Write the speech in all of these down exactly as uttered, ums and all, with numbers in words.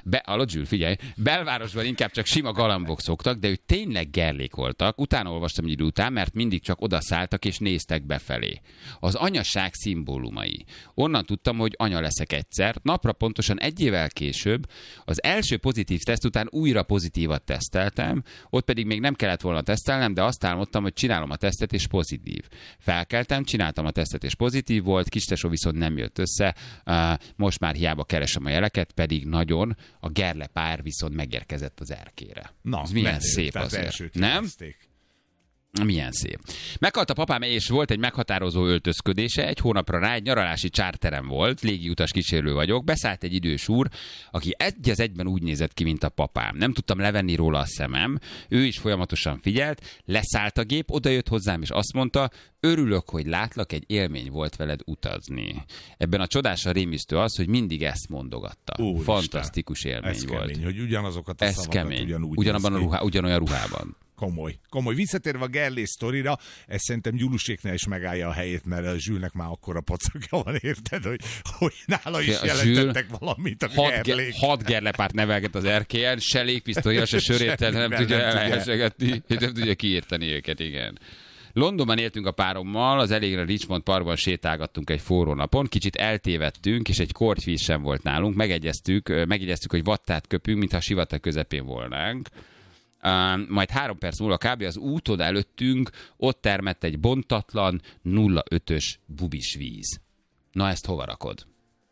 Be, alatt Zsül, figyelj, belvárosban inkább csak sima galambok szoktak, de ők tényleg gerlék voltak. Utána olvastam egy idő után, mert mindig csak odaszálltak és néztek befelé. Az anyaság szimbólumai. Onnan tudtam, hogy anya leszek egyszer. Napra pontosan egy évvel később az első pozitív teszt után újra pozitívat teszteltem, ott pedig még nem kellett volna tesztelnem, de azt álmodtam, hogy csinálom a tesztet és pozitív. Felkeltem, csináltam a tesztet és pozitív volt, kistesó viszont nem jött össze, most már hiába keresem a jeleket, pedig nagyon, a Gerle pár viszont megérkezett az erkére. Na, ez milyen menő, szép azért. Nem? Nézték. Milyen szép. Meghalt a papám, és volt egy meghatározó öltözködése, egy hónapra rá egy nyaralási csárterem volt, légiutas kísérő vagyok, beszállt egy idős úr, aki egy az egyben úgy nézett ki, mint a papám. Nem tudtam levenni róla a szemem, ő is folyamatosan figyelt, leszállt a gép, odajött hozzám, és azt mondta, örülök, hogy látlak, egy élmény volt veled utazni. Ebben a csodásan rémisztő az, hogy mindig ezt mondogatta. Úristen, fantasztikus élmény ez volt. Kemény, hogy ugyanazokat a ez szavakat kemény. ugyanúgy Ugyanabban a néz ki. ruhá, ugyanolyan ruhában. Komoly. Komoly. Visszatérve a Gerlé sztorira, ez szerintem Gyuluséknál is megállja a helyét, mert a Zsülnek már akkora pocakja van, érted, hogy, hogy nála is a jelentettek Zsül valamit a hat Gerlék. Ge- hat gerlepárt nevelget az erkélyen, se légpisztolya, se sörét, nem tudja elhelyesegetni, nem tudja kiírtani őket, igen. Londonban éltünk a párommal, az elégre Richmond Parkban sétálgattunk egy forró napon, kicsit eltévedtünk, és egy kortyvíz sem volt nálunk, megegyeztük, megegyeztük, hogy vattát köpünk, mintha sivatag közepén volnánk. Uh, majd három perc múlva kb. Az útod előttünk ott termett egy bontatlan nulla ötös bubis víz. Na ezt hova rakod?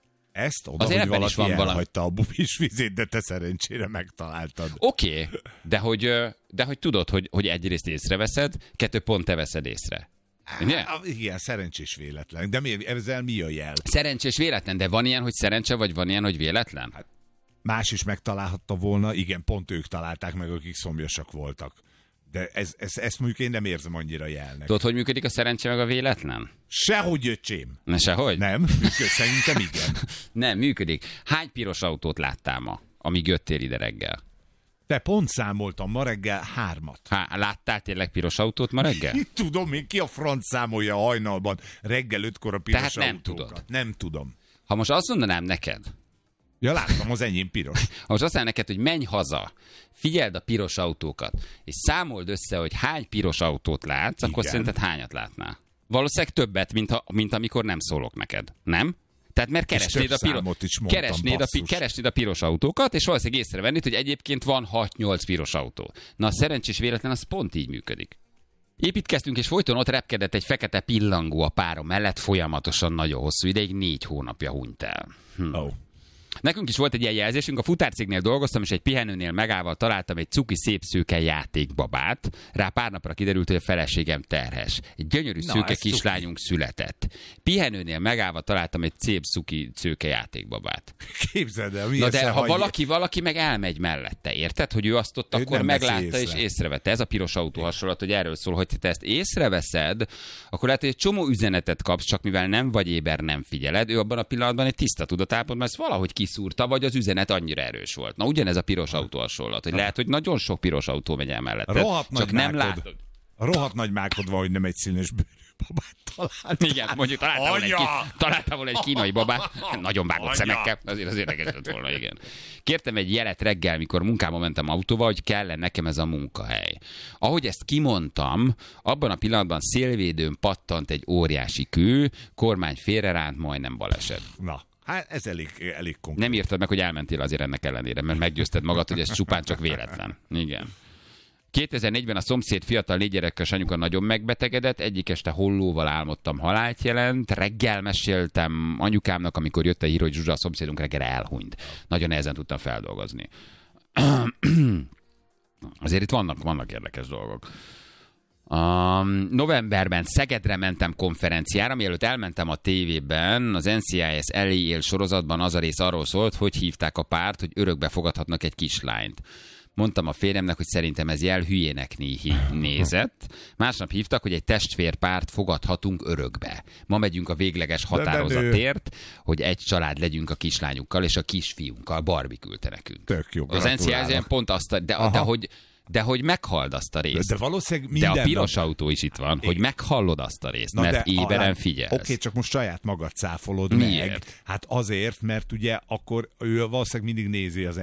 Ezt oda, azért hogy ebben is valaki van valami. elhagyta a bubis vizét, de te szerencsére megtaláltad. Oké, okay, de, hogy, de hogy tudod, hogy, hogy egyrészt észreveszed, kettő pont te veszed észre. Há, igen, szerencsés véletlen. De mi, ezzel mi a jel? Szerencsés véletlen, de van ilyen, hogy szerencse, vagy van ilyen, hogy véletlen? Hát, más is megtalálhatta volna, igen, pont ők találták meg, akik szomjasak voltak. De ez, ez, ezt mondjuk én nem érzem annyira jelnek. Tudod, hogy működik a szerencse meg a véletlen? Sehogy, öcsém. Ne, sehogy? Nem, működik, szerintem igen. Nem, működik. Hány piros autót láttál ma, amíg jöttél ide reggel? Te pont számoltam ma reggel hármat. Há, láttál tényleg piros autót ma reggel? Tudom én, ki a franc számolja a hajnalban reggel ötkor a piros Tehát nem autókat. tudod. Nem tudom. Ha most azt mondanám neked, ja, láttam, az enyém piros. ha most azt mondanám neked, hogy menj haza, figyeld a piros autókat, és számold össze, hogy hány piros autót látsz, igen, akkor szerinted hányat látnál? Valószínűleg többet, mint, ha, mint amikor nem szólok neked. Nem? Tehát mert keresnéd a, piro... mondtam, keresnéd, a pi... keresnéd a piros autókat, és valószínűleg észrevennéd, hogy egyébként van hat-nyolc piros autó. Na a szerencsés véletlen az pont így működik. Építkeztünk, és folyton ott repkedett egy fekete pillangó a párom mellett, folyamatosan nagyon hosszú ideig, négy hónapja hunyt el. Hm. Oh. Nekünk is volt egy ilyen jelzésünk, a futárcégnél dolgoztam, és egy pihenőnél megállva találtam egy cuki szép szőke játékbabát. Rá pár napra kiderült, hogy a feleségem terhes. Egy gyönyörű Na, szőke kislányunk cuki. Született. Pihenőnél megállva találtam egy szép cuki szőke játékbabát. Képzeld el, mi Na de ha hagyj... valaki, valaki meg elmegy mellette, érted? Hogy ő azt ott ő akkor meglátta és észrevette. Ez a piros autó hasonlat, hogy erről szól, hogy te ezt észreveszed, akkor lehet, hogy egy csomó üzenetet kapsz, csak mivel nem vagy éber, nem figyeled. Ő abban a pillanatban egy tiszta tudatállapotban, mert ez valahogy kiszúrta, vagy az üzenet annyira erős volt. Na ugyanez a piros autó hasonlat, hogy lehet, hogy nagyon sok piros autó megy el mellette. Csak nem látod. Rohadt nagy mákod van, hogy nem egy színes bőrű babát találtál. Igen, mondjuk találtál volna, egy, találtál volna egy kínai babát, nagyon vágott Anya. szemekkel, azért az érdekes lett volna, igen. Kértem egy jelet reggel, mikor munkába mentem autóval, hogy kellene nekem ez a munkahely. Ahogy ezt kimondtam, abban a pillanatban szélvédőn pattant egy óriási kő, kormány félreránt, majdnem baleset. Na. Hát ez elég, elég konkrét. Nem írtad meg, hogy elmentél azért ennek ellenére, mert meggyőzted magad, hogy ez csupán csak véletlen. Igen. kétezer-négyben a szomszéd fiatal négy gyerekes anyuka nagyon megbetegedett, egyik este hollóval álmodtam, halált jelent, reggel meséltem anyukámnak, amikor jött a hír, hogy Zsuzsa, a szomszédunk reggel elhunyt. Nagyon nehezen tudtam feldolgozni. Azért itt vannak, vannak érdekes dolgok. Um, novemberben Szegedre mentem konferenciára, mielőtt elmentem a tévében, az en cé i es Elé él sorozatban az a rész arról szólt, hogy hívták a párt, hogy örökbe fogadhatnak egy kislányt. Mondtam a férjemnek, hogy szerintem ez jel hülyének nézett. Másnap hívtak, hogy egy testvérpárt fogadhatunk örökbe. Ma megyünk a végleges határozatért, hogy egy család legyünk a kislányukkal, és a kisfiunkkal. Barbie küldte nekünk. Tök jó, az en cé i es pont azt, a, de, de hogy De hogy meghald azt a részt. De, de valószínűleg minden... De a piros nap... autó is itt van, hogy meghallod azt a részt, Na mert éberen figyelsz. Oké, okay, csak most saját magad cáfolod Miért? meg. Hát azért, mert ugye akkor ő valószínűleg mindig nézi az